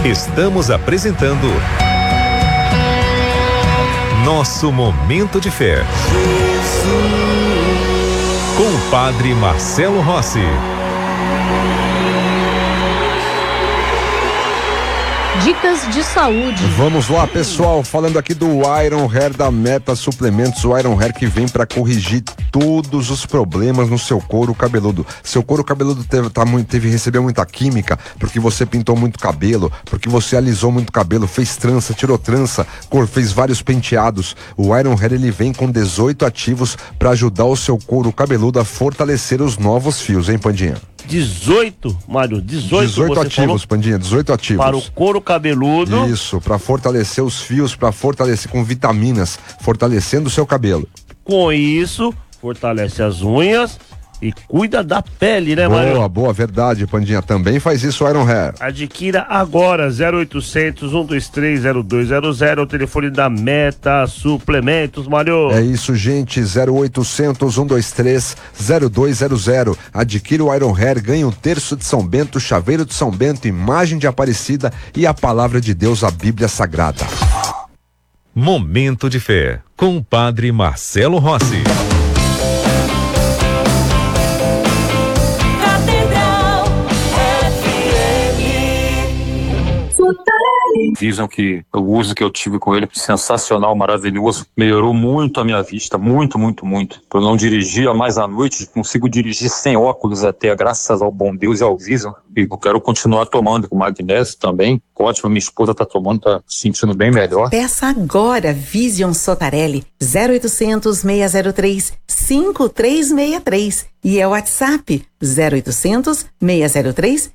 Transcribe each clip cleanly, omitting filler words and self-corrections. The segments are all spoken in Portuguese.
Estamos apresentando Nosso Momento de Fé. Com o Padre Marcelo Rossi. Dicas de saúde. Vamos lá, pessoal, falando aqui do Iron Hair da Meta Suplementos, o Iron Hair que vem para corrigir todos os problemas no seu couro cabeludo. Seu couro cabeludo recebeu muita química, porque você pintou muito cabelo, porque você alisou muito cabelo, fez trança, tirou trança, fez vários penteados. O Iron Hair, ele vem com 18 ativos para ajudar o seu couro cabeludo a fortalecer os novos fios, hein, Pandinha? 18, Mário, 18 ativos, falou? Pandinha, 18 ativos. Para o couro cabeludo. Isso, para fortalecer os fios, para fortalecer com vitaminas, fortalecendo o seu cabelo. Com isso, fortalece as unhas e cuida da pele, né, Mário? Boa, verdade, Pandinha. Também faz isso o Iron Hair. Adquira agora, 0800 123 0200, o telefone da Meta Suplementos, Mário. É isso, gente, 0800 123 0200. Adquira o Iron Hair, ganhe um terço de São Bento, chaveiro de São Bento, imagem de Aparecida e a palavra de Deus, a Bíblia Sagrada. Momento de Fé, com o Padre Marcelo Rossi. Dizem que o uso que eu tive com ele, sensacional, maravilhoso, melhorou muito a minha vista, muito. Eu não dirigia mais à noite, consigo dirigir sem óculos até, graças ao bom Deus e ao Vision. E eu quero continuar tomando com magnésio também. Ótimo, minha esposa tá tomando, tá se sentindo bem melhor. Peça agora Vision Sotarelli, 0800 603 5363 e é o WhatsApp 0800 603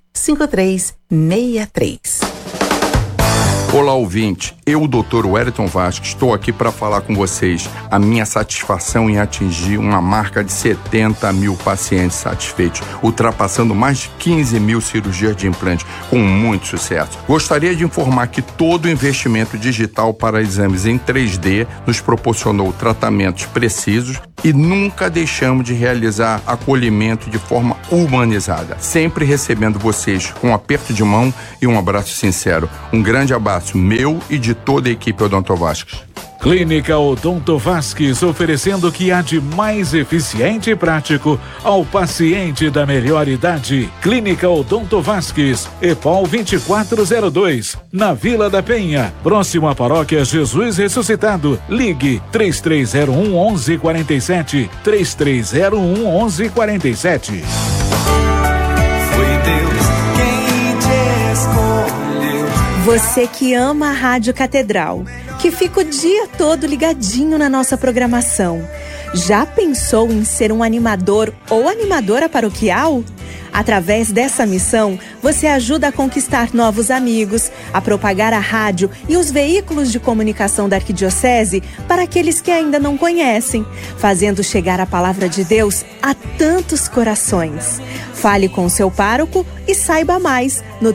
5363. Olá, ouvinte. Eu, Dr. Wellington Vasco, estou aqui para falar com vocês a minha satisfação em atingir uma marca de 70 mil pacientes satisfeitos, ultrapassando mais de 15 mil cirurgias de implante, com muito sucesso. Gostaria de informar que todo o investimento digital para exames em 3D nos proporcionou tratamentos precisos e nunca deixamos de realizar acolhimento de forma humanizada, sempre recebendo vocês com um aperto de mão e um abraço sincero. Um grande abraço meu e de toda a equipe Odonto Vasques. Clínica Odonto Vasques, oferecendo o que há de mais eficiente e prático ao paciente da melhor idade. Clínica Odonto Vasques, EPOL 2402, na Vila da Penha, próximo à Paróquia Jesus Ressuscitado. Ligue 3301 1147, 3301 1147. Foi Deus quem te escolheu. Você que ama a Rádio Catedral, que fica o dia todo ligadinho na nossa programação, já pensou em ser um animador ou animadora paroquial? Através dessa missão, você ajuda a conquistar novos amigos, a propagar a rádio e os veículos de comunicação da Arquidiocese para aqueles que ainda não conhecem, fazendo chegar a palavra de Deus a tantos corações. Fale com o seu pároco e saiba mais no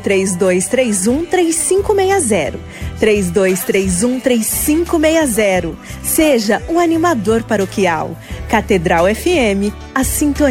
3231-3560. 3231-3560. Seja um animador paroquial. Catedral FM, a sintonia